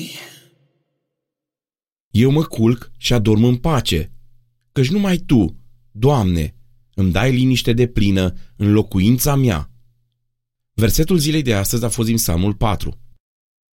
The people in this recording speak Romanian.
Eu mă culc și adorm în pace, căci numai Tu, Doamne, îmi dai liniște deplină în locuința mea. Versetul zilei de astăzi a fost din Psalmul 4.